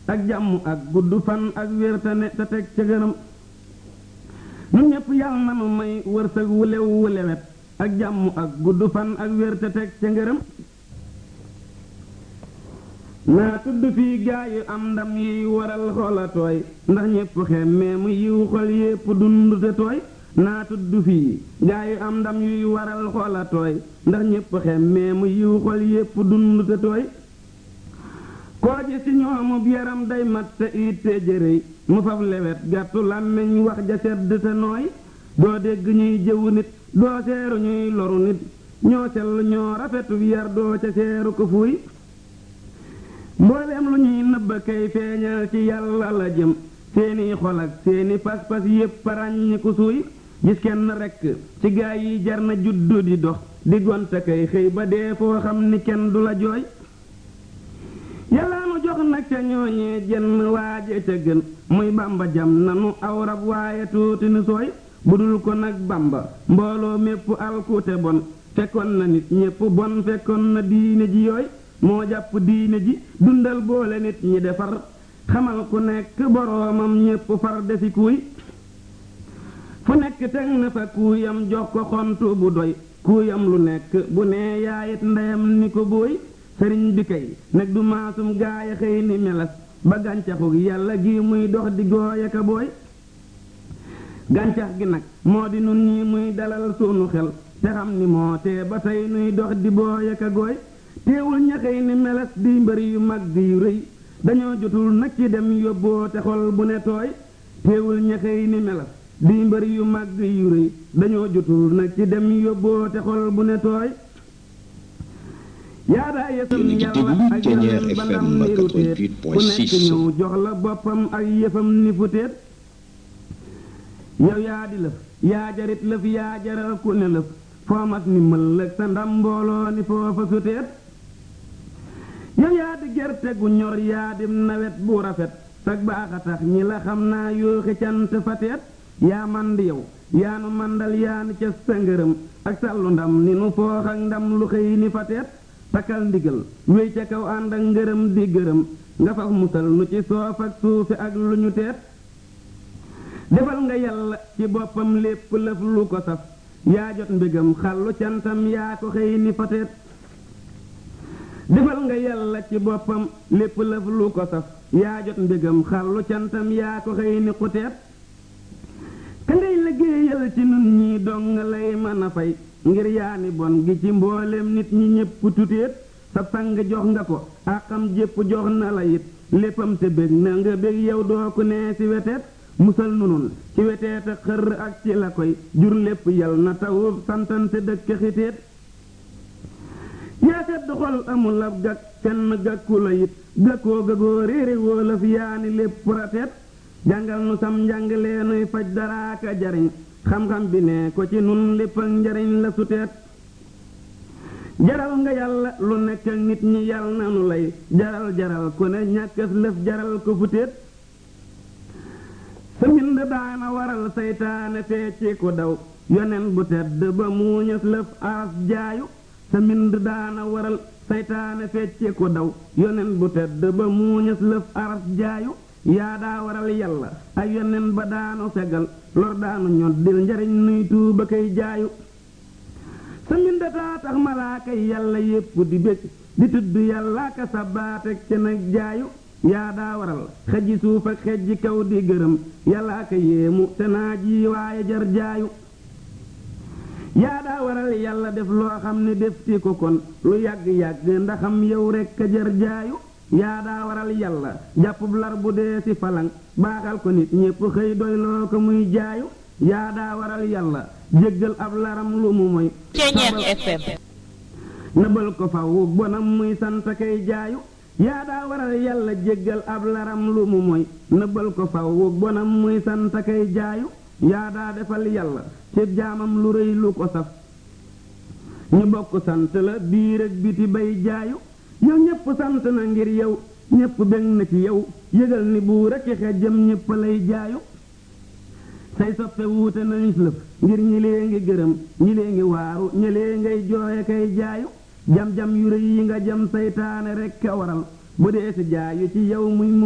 ak jàmm ak gudd fan ak wér te teg ca gërëm nun ñépp yàlla na nu may wërsëg wu lew wu lewet ak jàmm ak gudd fan ak wér te teg ca ngërëm naa tudd fii gaayu am ndam yiy waral xoola tooy ndax ñépp xemmee mu yiw xol yépp dund te tooy naa tudd fii gaayu am ndam yuy waral xoola tooy ndax ñépp xemmee mu yiw xol yépp dund te tooy koo ji ci ñoomub yaram day mat te it te jërëy mu fab lewet gàttu làmmiñ wax ja sedd te nooy doo dégg ñuy jëwu nit doo seeru ñuy loru nit ñoo sell ñoo rafetub yar doo ca seeru ko fuy mbooleem lu ñuy nëbba kay feeñal ci yàlla la jëm seeni xol ak seeni pas-pas yépp ràññi ku suuy gis kenn rekk ci gaa yi jar na juddu di dox di gonte kay xëy ba dee foo xam ni kenn du la jooy yàlla nu jox nag ca ñooñee jenn waaje ca gën muy bamba jam nanu aw rab waaye tuuti nu sooy budul ko nag bamba mbooloo mépp alkute bon fekkoon na nit ñépp bon fekkoon na diine ji yooy moo jàpp diine ji dundal boole nit ñi defar xamal ku nekk boroomam ñépp far defi kuuy fu nekk teg na fa kuuyam jox ko xontu bu doy kuuyam lu nekk bu nee yaayit ndeyam ni ko booy sëriñ bi kay nag du maasum gaaya xëy ni melas ba gàncaxug yàlla gi muy dox di gooy ka booy gàncax gi nag moo di nun ñi muy dalal sunu xel te xam ni moo tee ba tey nuy dox di booy ka gooy teewul ña xëy ni melas di mbër yu mag yu rëy dañoo jotul nag ci dem yóbboo te xol bu ne tooy teewul ña xëy ni melas di mbër yu mag yu rëy dañoo jotul nag ci dem yóbboo te xol bu ne tooy yaa daa yësal yàlla ak yàlla ba ndam ni ruteet ku nekk ñëw jox la boppam ak yëfam ni futeet yow yaa di lëf yaa jarit lëf yaa jaral ku ne lëf foo mas ni mëllëg sa ndam mbooloo ni foofa suteet yow yaa di gerte gu ñor yaa di nawet bu rafet sag baax a tax ñi la xam naa yooxi cant fateet yaa man di yow yaa nu mandal yaa nu ca sa ngërëm ak sallu ndam ni nu foox ak ndam lu xëy ni fateet takkal ndigal wéy ca kaw ànd ak ngërëm di gërëm nga faf musal nu ci soof ak suufi ak lu ñu teet defal nga yàlla ci boppam lépp lëf lu ko saf yaa jot mbégam xallu cantam yaa ko xëy ni fateet defal nga yàlla ci boppam lépp lëf lu ko saf yaa jot mbégam xallu cantam yaa ko xëy ni xuteet ka ngay liggéeyal ci nun ñi dong nga lay mën a fay ngir yaani bon gi ci mboolem nit ñi ñépp tuteet sa sang jox nga ko àqam jépp jox na la it léppam te bég na nga bég yow doo ko nee ci weteet musal nunun ci weteet ak xër ak ci la koy jur lépp yal na tawu santante dëkk xiteet yaa sedd xol amul ab gag kenn gàkku la it gàkkoo gagoo réere wóolaf yaani lépp rateet jàngal nu sam njàngalee nuy faj daraaka jariñ xam-xam bi ne ko ci nun lépp ak njariñ la suteet jaral nga yàlla lu nekk ak nit ñi yàlla na nu lay jaral ku ne ñàkkas lëf jaral ko futeet sa mbind daana waral saytaane fecci ku daw yonen bu tedd ba muuñas lëf aras jaayu sa mbind daana waral saytaane fecci ku daw yonen bu tedd ba muuñas lëf aras jaayu yaa daa waral yàlla ak yonen ba daanu fegal lor daanu ñoddil njariñ nuy tuuba kay jaayu sa mbindataa tax malaaka yàlla yépp di bég di tudd yàlla ka sabaatek ca nag jaayu yaa daa waral xejji suuf ak xejji kaw di gërëm yàlla ka yéemu te naa ji waaye jar jaayu yaa daa waral yàlla def loo xam ne def ti ko kon lu yàgg-yàgg ndaxam yow rekk a jar jaayu yaa daa waral yàlla jàppub lar bu dee ci falang baaxal ko nit ñépp xëy doyloo ko muy jaayu yaa daa waral yàlla jéggal ab laram lu mu moy nëbal ko faw bonam muy sant kay jaayu yaa daa waral yàlla jéggal ab laram lu mu moy nëbal ko faw bonam muy sant kay jaayu yaa daa defal yàlla ci jaamam lu rëy lu ko saf ñu bokk sant la biir ak biti bay jaayu yow ñépp sant na ngir yow ñépp bég na ci yow yëgal ni buur ak xejjam ñépp lay jaayu say soppe wuute nañu lëf ngir ñi lee ngi gërëm ñi lee ngi waaru ñi lee ngay jooye kay jaayu jam-jam yu rëy yi nga jam saytaane rekk a waral bu dee si jaayu ci yow muy